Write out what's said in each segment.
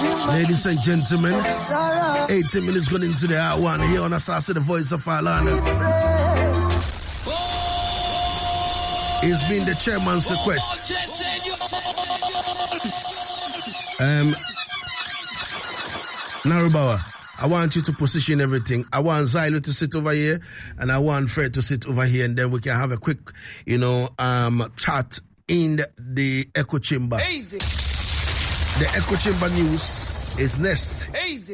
Ladies and gentlemen, 18 minutes going into the hour one here on Assassin, the voice of Alana. It's been the chairman's request. Narubawa, I want you to position everything. I want Zylo to sit over here, and I want Fred to sit over here, and then we can have a quick, chat in the echo chamber. Easy. The echo chamber news is next. Easy.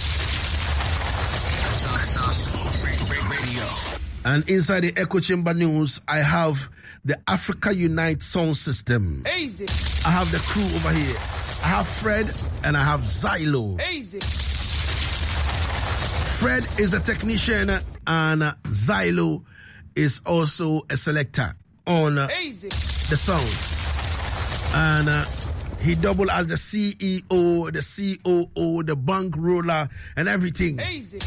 And inside the echo chamber news, I have the Africa Unite sound system. Easy. I have the crew over here. I have Fred and I have Zylo. Easy. Fred is the technician and Zylo is also a selector on the sound. And he doubled as the CEO, the COO, the bank roller, and everything. Easy.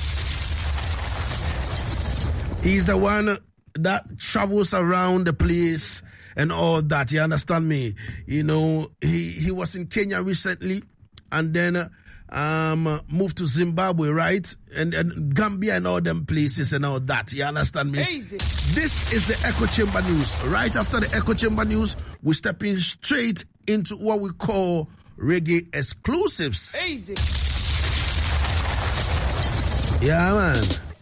He's the one that travels around the place and all that. You understand me? You know, he was in Kenya recently and then moved to Zimbabwe, right? And Gambia and all them places and all that. You understand me? Easy. This is the Echo Chamber News. Right after the Echo Chamber News, we're stepping straight into what we call reggae exclusives. Easy. Yeah, man.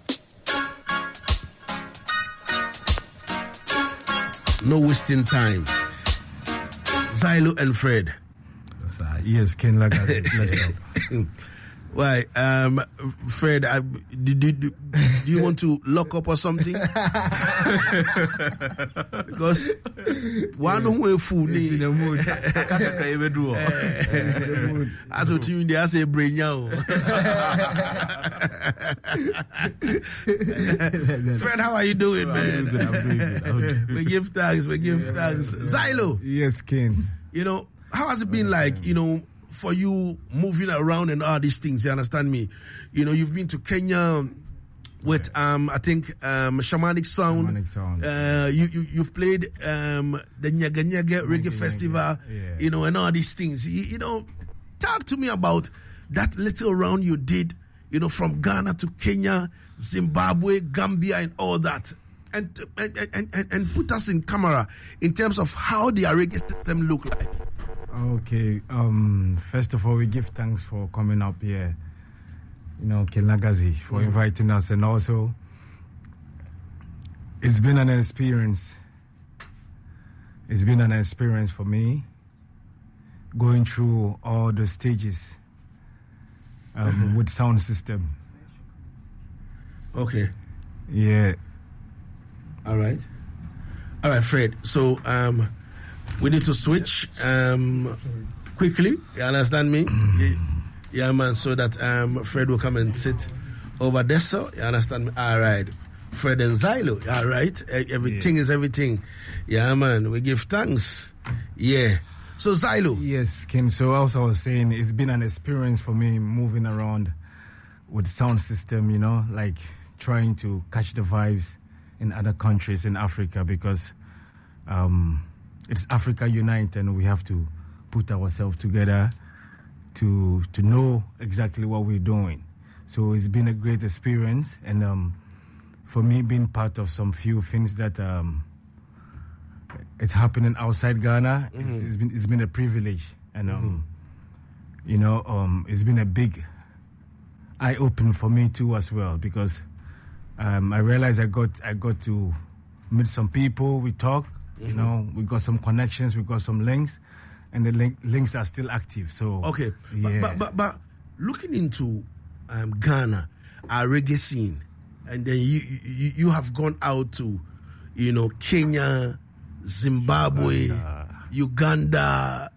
No wasting time. Zylo and Fred. Yes, Ken Lagaz. Let's go. Why, Fred, do you want to lock up or something? Because one way food in the mood. I thought you they say brain now. Fred, how are you doing, man? I'm doing good. We give thanks. Zylo. Yes, Ken. You know, how has it been like, for you moving around and all these things? You understand me? You know, you've been to Kenya with I think Shamanic Sound. You've played the Nyaga Nyaga Reggae Festival, yeah. And all these things. Talk to me about that little round you did, from Ghana to Kenya, Zimbabwe, Gambia, and all that. And put us in camera in terms of how the reggae system look like. Okay. First of all, we give thanks for coming up here. Kelnagazi for inviting us, and also it's been an experience. It's been an experience for me going through all the stages with sound system. Okay. Yeah. All right, Fred. So we need to switch quickly. You understand me? Yeah, man. So that Fred will come and sit over there. So you understand me? All right, Fred and Zylo. All right, everything is everything. Yeah, man. We give thanks. Yeah. So Zylo. Yes, Ken. So also I was saying, it's been an experience for me moving around with sound system. Like trying to catch the vibes in other countries in Africa, because it's Africa Unite, and we have to put ourselves together to know exactly what we're doing. So it's been a great experience, and for me, being part of some few things that it's happening outside Ghana, it's been a privilege, and it's been a big eye opener for me too as well, because I realized I got to meet some people. We talk, we got some connections, we got some links, and the links are still active. So okay, yeah. but looking into Ghana, our reggae scene, and then you have gone out to, Kenya, Zimbabwe, Uganda,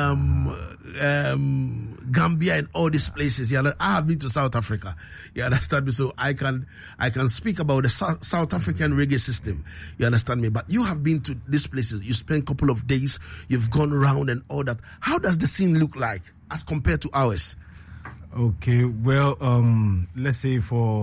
Gambia, and all these places. I have been to South Africa. You understand me? So I can speak about the South African reggae system. You understand me? But you have been to these places. You spent a couple of days. You've gone around and all that. How does the scene look like as compared to ours? Okay. Well, let's say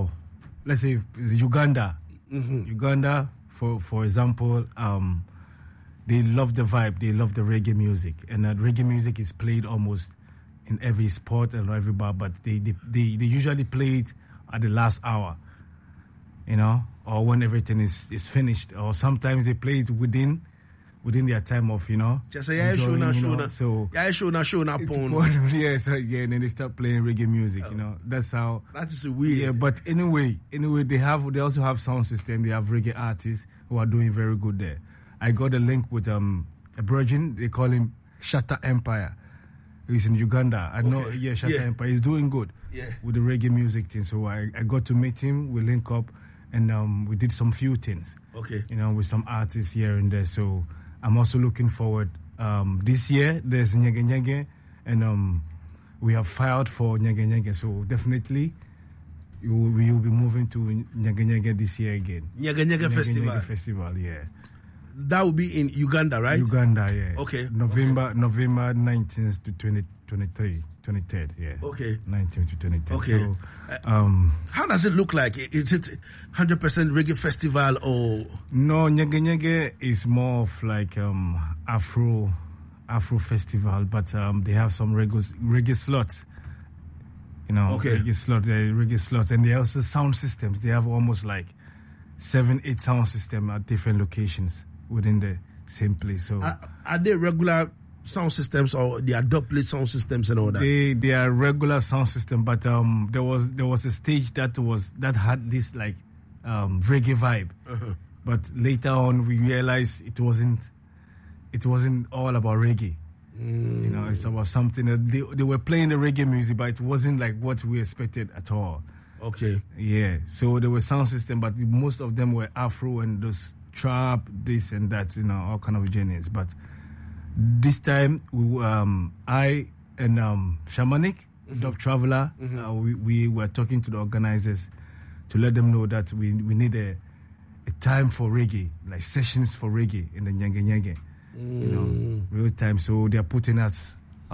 Uganda. Uganda, for example, they love the vibe. They love the reggae music, and reggae music is played almost in every spot and every bar, but they usually play it at the last hour, you know, or when everything is finished, or sometimes they play it within their time of, you know. Just say, show now. So porn. Yes, and then they start playing reggae music, you know. That's how. That is weird. Yeah, but anyway, they also have sound system. They have reggae artists who are doing very good there. I got a link with a virgin. They call him Shatta Empire. He's in Uganda. I know, Shatta Empire. He's doing good with the reggae music thing. So I got to meet him. We link up, and we did some few things. Okay. You know, with some artists here and there. So I'm also looking forward. This year, there's Nyege Nyege, and we have filed for Nyege Nyege. So definitely, we will be moving to Nyege Nyege this year again. Nyege Nyege Festival. Nyege Festival, yeah. That will be in Uganda, right? Uganda, yeah. Okay. November 19th to 23rd, yeah. Okay. 19th to 23rd. Okay. So, how does it look like? Is it 100% reggae festival or? No, Nyege Nyege is more of like Afro festival, but they have some reggae slots. You know, reggae slots, and they also sound systems. They have almost like 7-8 sound systems at different locations within the same place. So are they regular sound systems or they are duplicate sound systems and all that? They are regular sound system, but there was a stage that had this like reggae vibe. Uh-huh. But later on we realized it wasn't all about reggae. You know, it's about something that they were playing the reggae music, but it wasn't like what we expected at all. Okay. Yeah. So there was sound system, but most of them were Afro and those trap, this and that, you know, all kind of genres. But this time, I and Shamanic, Dub Traveler, we were talking to the organizers to let them know that we need a time for reggae, like sessions for reggae in the Nyege Nyege, you know, real time. So they are putting us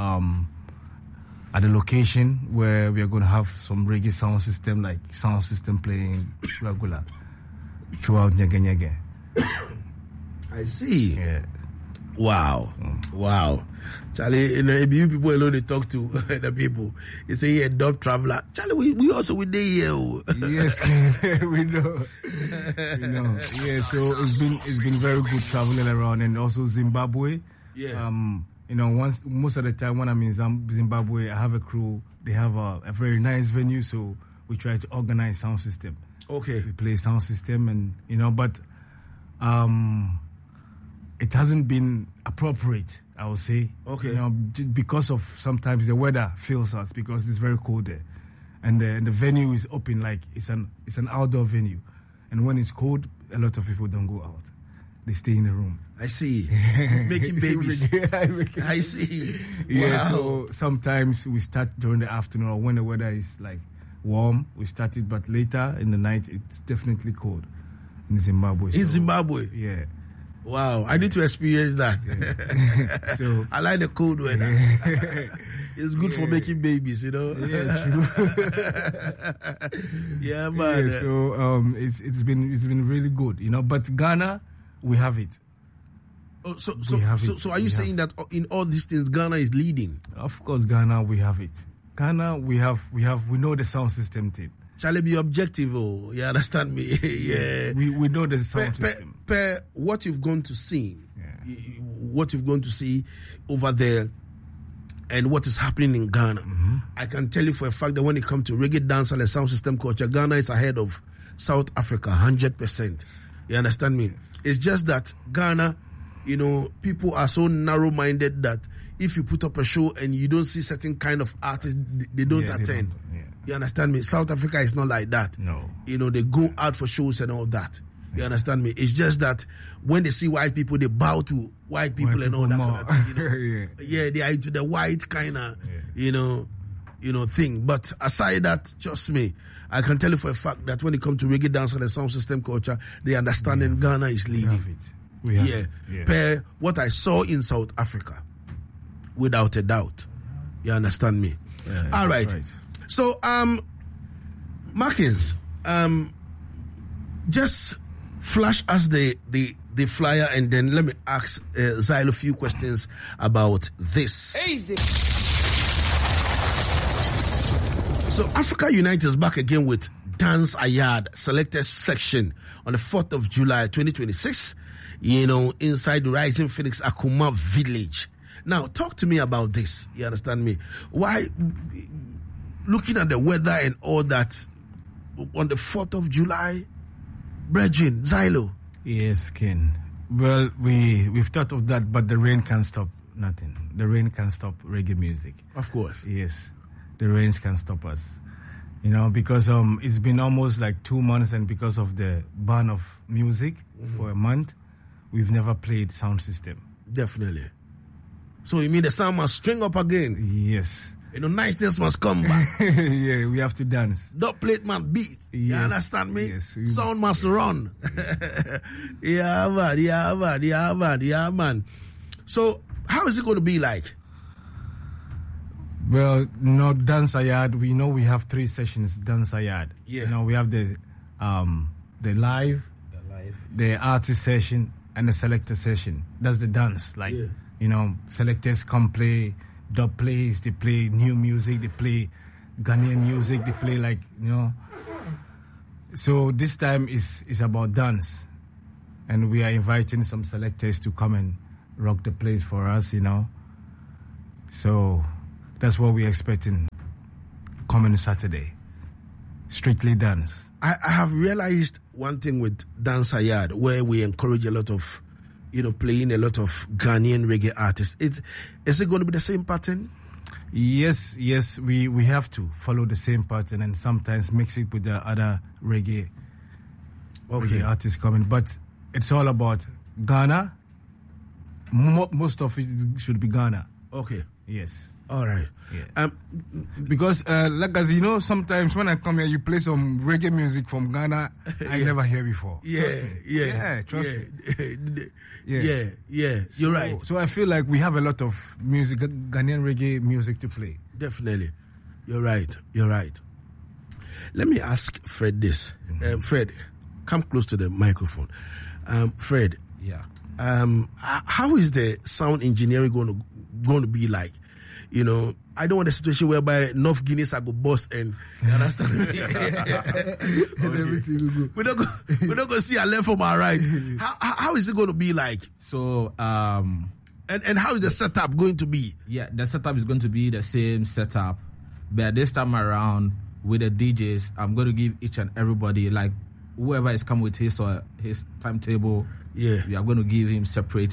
at a location where we are going to have some reggae sound system playing regular throughout Nyege Nyege. I see. Yeah. Wow. Wow. Charlie, you know, if you people alone they talk to the people, you say, yeah, Dub Traveler. Charlie, we also with the here. Yes, we know. Yeah, so it's been very good traveling around, and also Zimbabwe. Yeah. You know, most of the time when I'm in Zimbabwe, I have a crew. They have a very nice venue, so we try to organize sound system. Okay. We play sound system, and you know, but it hasn't been appropriate, I would say. Okay. You know, because of sometimes the weather fails us because it's very cold there, and the venue is open, like it's an outdoor venue, and when it's cold, a lot of people don't go out. They stay in the room. I see. Making babies. I see. Yeah, wow. So sometimes we start during the afternoon or when the weather is like warm, we start it, but later in the night, it's definitely cold in Zimbabwe. In Zimbabwe? Yeah. Wow, I need to experience that. Yeah. So I like the cold weather. It's good for making babies, you know. Yeah, true. Yeah, man. Yeah, so it's been really good, you know. But Ghana, we have it. Oh, so are you saying that in all these things, Ghana is leading? Of course, Ghana, we have it. Ghana, we know the sound system thing. Shall it be objective? Oh, you understand me? Yeah. We know the sound system. What you've gone to see, what you've gone to see over there, and what is happening in Ghana, I can tell you for a fact that when it comes to reggae dance and the sound system culture, Ghana is ahead of South Africa 100%. You understand me? It's just that Ghana, you know, people are so narrow-minded that if you put up a show and you don't see certain kind of artists, they don't attend. You understand me? South Africa is not like that. No. You know, they go out for shows and all that. You understand me? It's just that when they see white people, they bow to white people and all that kind of thing. You know? Yeah, they are into the white kind of, you know, thing. But aside that, trust me, I can tell you for a fact that when it comes to reggae dance and the sound system culture, the understanding Ghana is leading. We have it. Per what I saw in South Africa, without a doubt. You understand me? Yeah, all right. So, Markins, just flash us the flyer, and then let me ask Xylo a few questions about this. Easy. So Africa Unite is back again with Dance Ayard selected section on the 4th of July 2026, inside the Rising Phoenix Akuma Village. Now, talk to me about this. You understand me? Why, looking at the weather and all that, on the 4th of July, Brethren, Xylo? Yes, Ken. Well, we've thought of that, but the rain can't stop nothing. The rain can't stop reggae music. Of course. Yes, the rains can stop us. Because it's been almost like 2 months, and because of the ban of music for a month, we've never played sound system. Definitely. So you mean the sound must string up again? Yes. Niceness must come back. Yeah, we have to dance. Dub plate must beat. Yes. You understand me? Yes. Sound must run. Yeah, man. So how is it going to be like? Well, Dance Ayard, we know we have 3 sessions, Dance Ayard. Yeah. We have the live, the artist session, and the selector session. That's the dance. Selectors come play, dub plays, they play new music, they play Ghanaian music, they play So this time is about dance. And we are inviting some selectors to come and rock the place for us, So that's what we're expecting coming Saturday. Strictly dance. I have realized one thing with Dance Ayard, where we encourage a lot of, playing a lot of Ghanaian reggae artists. Is it going to be the same pattern? Yes, we have to follow the same pattern and sometimes mix it with the other reggae artists coming. But it's all about Ghana. Most of it should be Ghana. Okay. Yes. All right. Yeah. Because, sometimes when I come here, you play some reggae music from Ghana I never hear before. Trust me. Yeah. You're right. So I feel like we have a lot of music, Ghanaian reggae music to play. Definitely. You're right. Let me ask Fred this. Fred, come close to the microphone. Fred. Yeah. How is the sound engineering going to be like? I don't want a situation whereby North Guinness I go bust and you understand me? And everything will go. We're not going to see our left from our right. How is it going to be like? So, and how is the setup going to be? Yeah, the setup is going to be the same setup, but this time around with the DJs, I'm going to give each and everybody, like whoever is coming with his or his timetable. Yeah, we are going to give him separate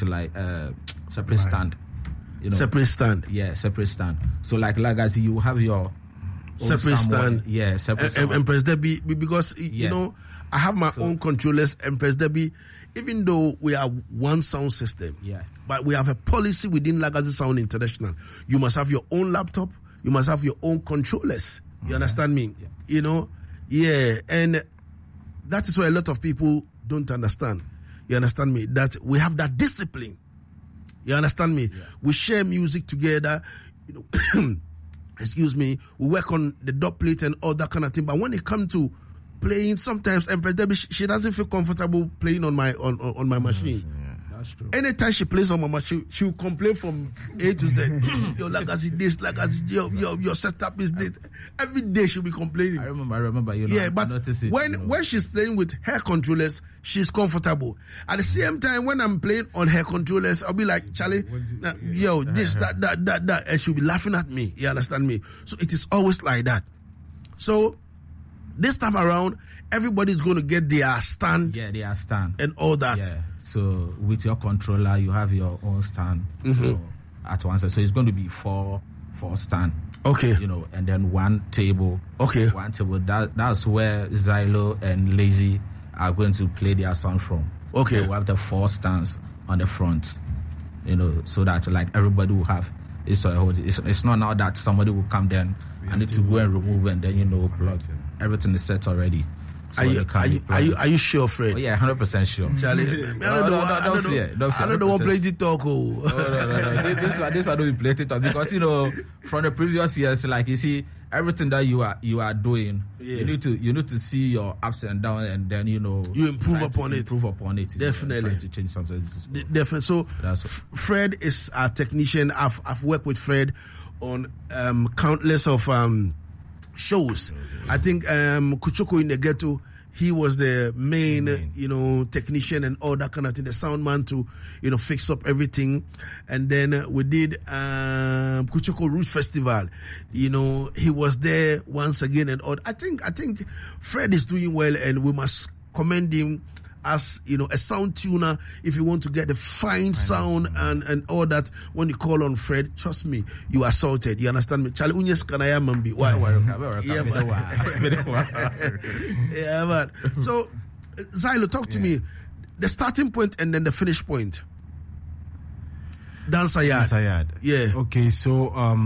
stand. Separate stand. Yeah, separate stand. So like as you have your separate stand. Yeah, separate stand. And Press Debbie, because I have my own controllers, and Press Debbie, even though we are one sound system, but we have a policy within Lagazi Sound International. You must have your own laptop, you must have your own controllers. You understand me? Yeah. And that is why a lot of people don't understand. You understand me? That we have that discipline. You understand me? Yeah. We share music together. Excuse me. We work on the dub plate and all that kind of thing. But when it comes to playing, sometimes Empress Debbie, she doesn't feel comfortable playing on my machine. Yeah, that's true. Anytime she plays on my machine, she will complain from A to Z. Yo, Lagazi this, Lagazi, your setup is this. Every day she'll be complaining. I remember. But when she's playing with her controllers, she's comfortable. At the same time, when I'm playing on her controllers, I'll be like, Charlie, this, that, and she'll be laughing at me. You understand me? So it is always like that. So this time around, everybody's going to get their stand. Yeah, their stand. And all that. Yeah. So with your controller, you have your own stand at one side. So it's going to be four stand. Okay. And then one table. Okay. One table. That's where Xylo and Lazy are going to play their sound from. Okay. So we have the 4 stands on the front, so that like everybody will have. It's not now that somebody will come then. I need to go and remove and then plug. Everything is set already. So are you sure, Fred? Oh, yeah, 100% sure. Charlie, don't fear. I don't want to play the talk. No. This I don't play TikTok because from the previous years, like you see everything that you are doing, you need to see your ups and downs, and then you improve upon it. Definitely, trying to change something. Definitely. So Fred is our technician. I've worked with Fred on countless of shows. I think Kuchoko in the Ghetto, he was the main, you know, technician and all that kind of thing, the sound man to, you know, fix up everything. And then we did Kuchoko Root Festival. You know, he was there once again and all. I think Fred is doing well, and we must commend him as, you know, a sound tuner. If you want to get the fine sound and all that, when you call on Fred, trust me, you are sorted. You understand me? Charlie Unyes Kanaya Mambi. Why? Yeah, man. So, Zylo, talk to me. The starting point and then the finish point. Dan Sayad. Yeah. Okay, so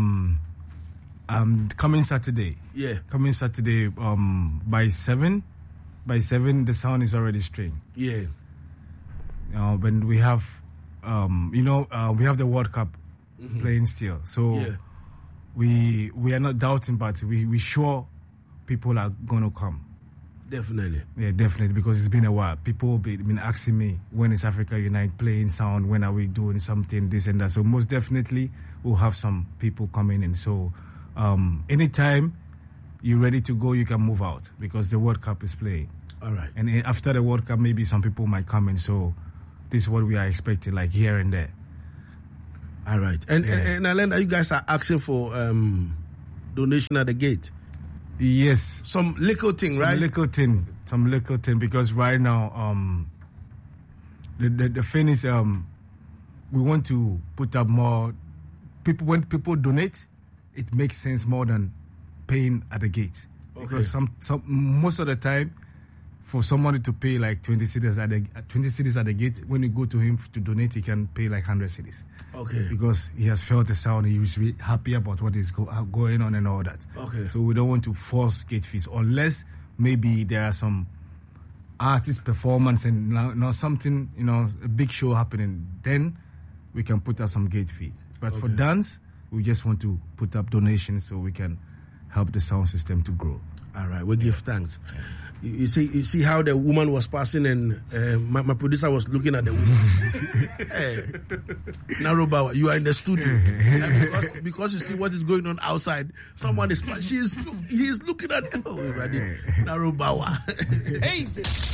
coming Saturday. Yeah. Coming Saturday by 7. By 7, the sound is already string. Yeah. When we have, we have the World Cup playing still. So we are not doubting, but we sure people are going to come. Definitely. Yeah, definitely, because it's been a while. People have been asking me, when is Africa Unite playing sound? When are we doing something, this and that? So most definitely, we'll have some people coming in. So anytime you're ready to go, you can move out, because the World Cup is playing. All right. And after the World Cup, maybe some people might come in. So this is what we are expecting, like here and there. All right. And Alenda, you guys are asking for donation at the gate. Yes. Some little thing, right? Some little thing, because right now, the thing is, we want to put up more people. When people donate, it makes sense more than paying at the gate. Okay. Because some most of the time, for somebody to pay like 20 cedis at the gate, when you go to him to donate, he can pay like 100 cedis. Okay. Because he has felt the sound, he was really happy about what is going on and all that. Okay. So we don't want to force gate fees, unless maybe there are some artist performance and now something, you know, a big show happening. Then we can put up some gate fee. But for dance, we just want to put up donations so we can help the sound system to grow. All right, we give thanks. You see how the woman was passing, and my producer was looking at the woman. Hey, Narobawa, you are in the studio. because you see what is going on outside. Someone is he's looking at Narobawa. Hey.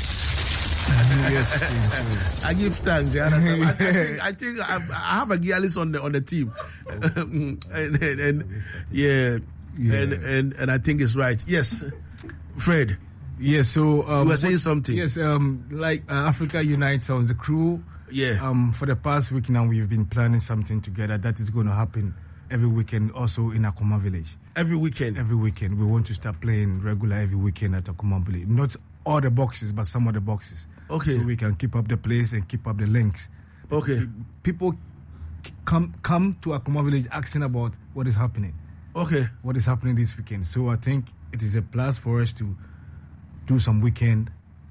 Yes, I give thanks. Yeah. I think I have a Gialis on the team, and I think it's right. Yes, Fred. Yes, so you were saying something. Yes, like Africa Unite Sounds, the crew. Yeah. For the past week now, we've been planning something together that is going to happen every weekend, also in Akuma Village. Every weekend. We want to start playing regular every weekend at Akuma Village. Not all the boxes, but some of the boxes. Okay. So we can keep up the place and keep up the links. Okay. People come to Akuma Village asking about what is happening. Okay. What is happening this weekend. So I think it is a plus for us to do some weekend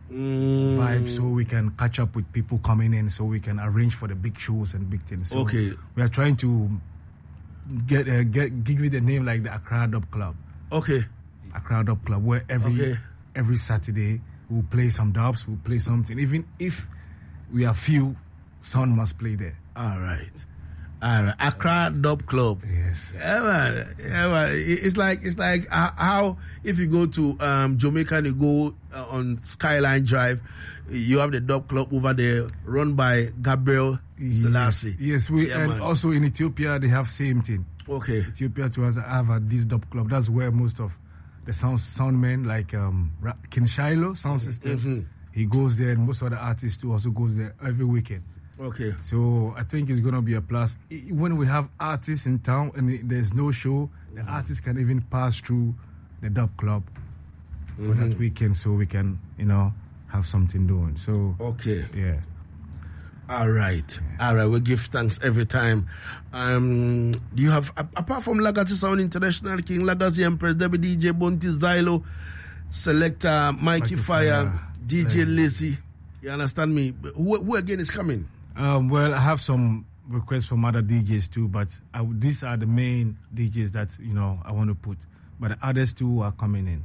vibes, so we can catch up with people coming in, so we can arrange for the big shows and big things. So we are trying to give you the name like the Accra Dub Club. Okay. Accra Dub Club, where every Saturday we'll play some dubs, we'll play something. Even if we are few, sound must play there. All right. Accra Dub Club. Yes. Yeah, man. It's like how if you go to Jamaica and you go on Skyline Drive, you have the Dub Club over there run by Gabriel Selassie. Yes, and also in Ethiopia they have same thing. Okay. Ethiopia too has this Dub Club. That's where most of the sound men like King Shiloh sound system. He goes there, and most of the artists too also goes there every weekend. Okay. So I think it's going to be a plus. When we have artists in town and there's no show, the artists can even pass through the Dub Club for that weekend, so we can, have something doing. So okay. Yeah. All right. We give thanks every time. Do you have, apart from Lagati Sound International, King Lagasi Empress, Deputy DJ Bonti Zylo, Selector Mikey Fire, DJ Lizzy, you understand me? Who again is coming? Well, I have some requests from other DJs too, but these are the main DJs that I want to put. But the others too are coming in.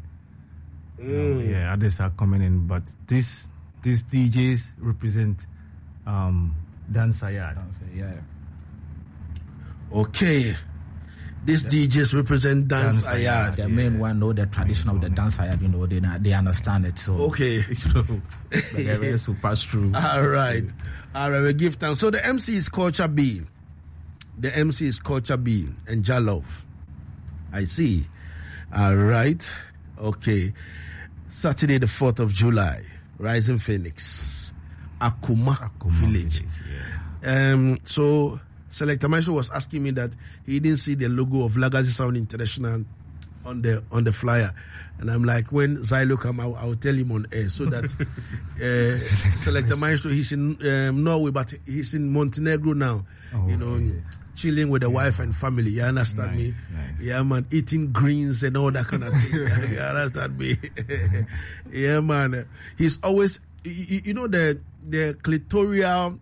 Others are coming in. But these DJs represent Dan Sayad. Yeah. Okay. These DJs represent Dance Ayad. The main one know the tradition of the Dance Ayad, you know, they understand it. So okay. The rest will pass through. All right, we give thanks. So the MC is Culture B. The MC is Culture B and Jalov. I see. All right. Okay. Saturday the 4th of July, Rising Phoenix, Akuma Village. Yeah. So Selector Maestro was asking me that he didn't see the logo of Legacy Sound International on the flyer, and I'm like, when Zylo come out, I'll tell him on air so that Selector Maestro, he's in Norway, but he's in Montenegro now. Chilling with the wife and family. You understand me? Nice. Yeah, man. Eating greens and all that kind of thing. You understand me? Yeah, man. He's always, you know, the clitoral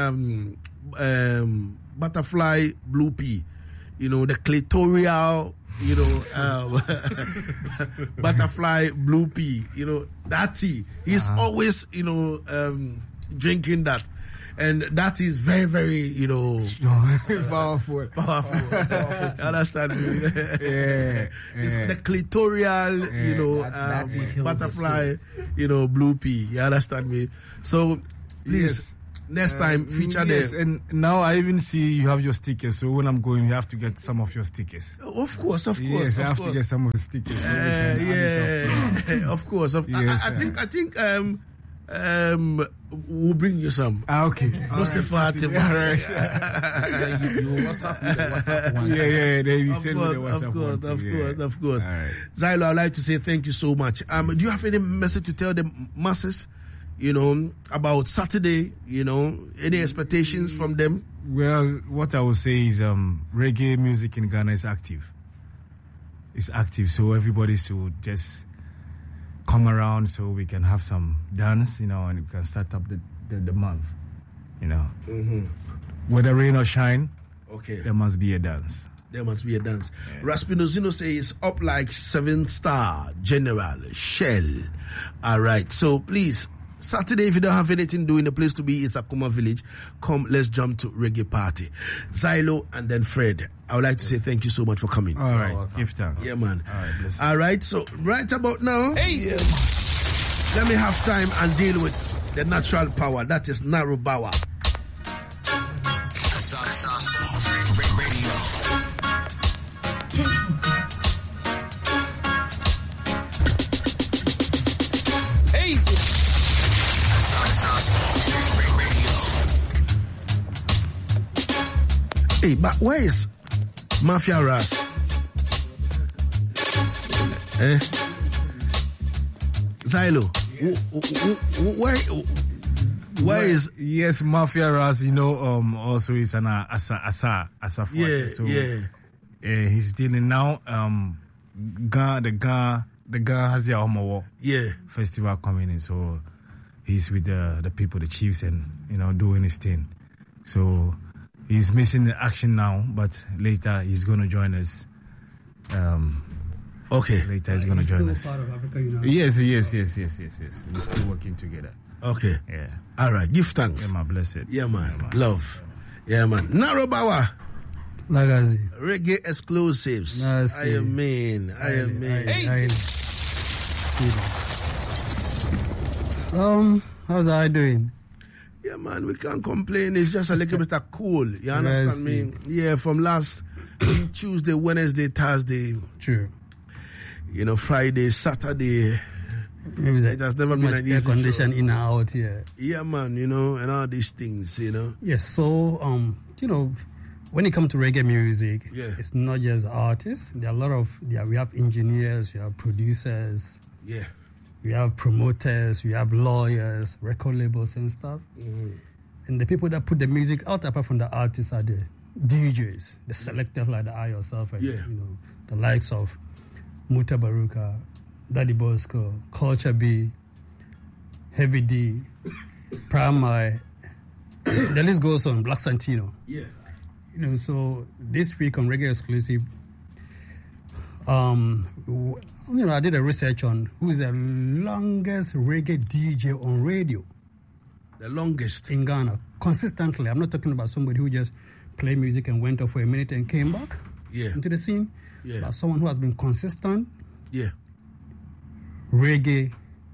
butterfly blue pea. You know, the clitoral, you know, butterfly blue pea. You know, that tea. He's always, you know, drinking that. And that is very, very, you know, powerful. Understand me? It's the clitoral, you know, butterfly, you know, blue pea. You understand me? So please, next time feature yes, them. And now I even see you have your stickers. So when I'm going, you have to get some of your stickers. Of course. Yes, I have to get some of the stickers. So of course. Yes, I think. We'll bring you some. Okay. No Sephardim. You WhatsApp me the WhatsApp one. Yeah. Then you send me the WhatsApp one. Of course. Right. Zylo, I'd like to say thank you so much. Do you have any message to tell the masses, you know, about Saturday? You know, any expectations from them? Well, what I would say is reggae music in Ghana is active. It's active, so everybody should just come around so we can have some dance, you know, and we can start up the month, you know. Mm-hmm. Whether rain or shine, there must be a dance. There must be a dance. Yeah. Raspinozino says up like 7-star General Shell. All right, so please, Saturday, if you don't have anything doing, the place to be is Akuma Village. Come, let's jump to reggae party. Zylo and then Fred. I would like to say thank you so much for coming. All right, give thanks. Yeah, man. All right, so right about now, let me have time and deal with the natural power. That is Narubawa. Hey, but where is Mafia Ras? Zylo, where is... Yes, Mafia Ras, you know, also is an Asa so he's dealing now, the Ga has the Omowo festival coming in, so he's with the people, the chiefs, and, you know, doing his thing. So he's missing the action now, but later he's going to join us. Later he's going to join us. Part of Africa, you know? Yes. We're still working together. Okay. Yeah. All right. Give thanks. Yeah, man. Blessed. Yeah, man. Love. Yeah, man. Narubawa. Legacy. Reggae exclusives. I mean. How's I doing? Yeah, man, we can't complain. It's just a little bit of cool. You understand me? Yeah, from last Tuesday, Wednesday, Thursday. True. You know, Friday, Saturday. Maybe it has never been like this. Air condition in and out here. Yeah, man, you know, and all these things, you know. Yes, so, you know, when it comes to reggae music, it's not just artists. There are a lot of, we have engineers, we have producers. Yeah. We have promoters, we have lawyers, record labels and stuff. Mm-hmm. And the people that put the music out, apart from the artists, are the DJs, the selectors like I yourself, and you know, the likes of Muta Baruka, Daddy Bosco, Culture B, Heavy D, Primai, the list goes on, Black Santino. Yeah. You know, so this week on Reggae Exclusive, you know, I did a research on who's the longest reggae DJ on radio. The longest? In Ghana. Consistently. I'm not talking about somebody who just played music and went off for a minute and came back. into the scene. Yeah. But someone who has been consistent. Yeah. Reggae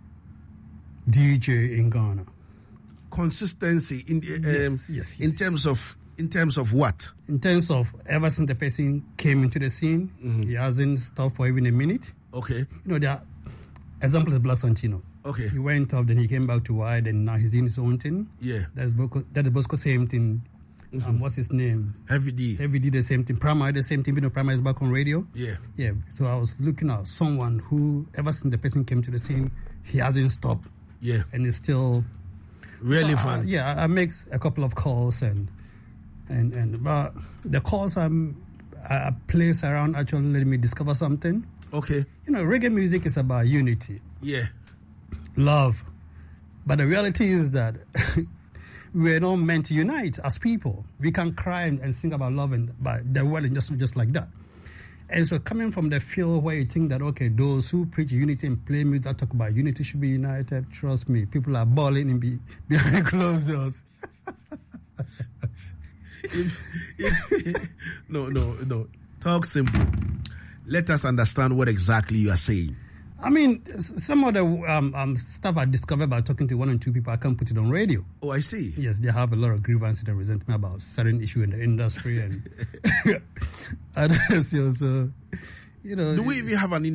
DJ in Ghana. Consistency in yes, in terms of what? In terms of ever since the person came into the scene, he hasn't stopped for even a minute. Okay. You know, there are examples of Black Santino. Okay. He went off, then he came back to Wide, and now he's in his own thing. Yeah. That's Bosco, same thing. What's his name? Heavy D. Heavy D, the same thing. Prima, the same thing. You know, Prima is back on radio. Yeah. Yeah. So I was looking at someone who, ever since the person came to the scene, he hasn't stopped. Yeah. And it's still relevant. I make a couple of calls and but the calls I place around actually letting me discover something. Okay. You know, reggae music is about unity. Yeah. Love. But the reality is that we're not meant to unite as people. We can cry and sing about love, but the world is just like that. And so coming from the field where you think that, okay, those who preach unity and play music that talk about unity should be united, trust me, people are balling behind closed doors. No. Talk simple. Let us understand what exactly you are saying. I mean, some of the stuff I discovered by talking to one or two people, I can't put it on radio. Oh, I see. Yes, they have a lot of grievances and resentment about certain issue in the industry and so you know. Do we even have an